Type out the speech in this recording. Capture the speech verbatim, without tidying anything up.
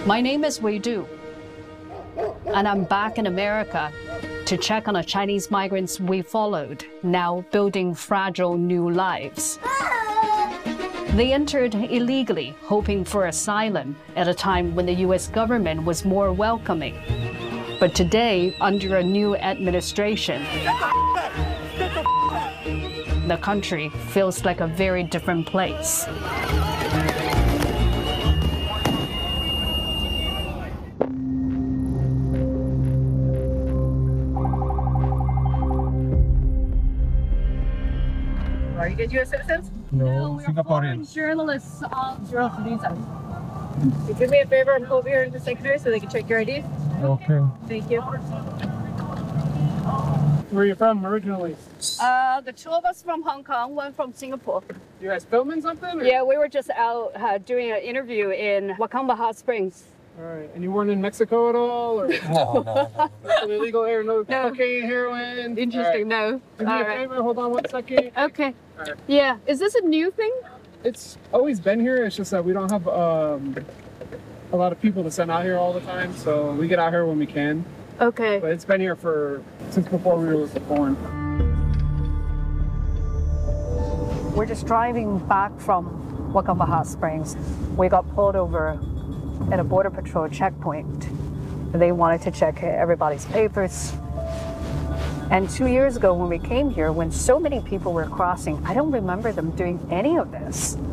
My name is Wei Du, and I'm back in America to check on the Chinese migrants we followed, now building fragile new lives. They entered illegally, hoping for asylum at a time when the U S government was more welcoming. But today, under a new administration, the country feels like a very different place. Are you good U S citizens? No, we're Singaporean. journalists on zero visa. You do me a favor and pull over here to the secretary so they can check your I D. Okay. Thank you. Where are you from originally? Uh, the two of us from Hong Kong, one from Singapore. You guys filming something? Or? Yeah, we were just out uh, doing an interview in Wakamba Hot Springs. All right. And you weren't in Mexico at all? Or? No, no, no. Some illegal here, no, No. cocaine, heroin. Interesting, All right. no. Do me All a right. favor. Hold on one second. Okay. All right. Yeah. Is this a new thing? It's always been here. It's just that we don't have um, a lot of people to send out here all the time. So we get out here when we can. Okay. But it's been here for since before we were born. We're just driving back from Wakamba Hot Springs. We got pulled over at a Border Patrol checkpoint. They wanted to check everybody's papers. And two years ago when we came here, when so many people were crossing, I don't remember them doing any of this.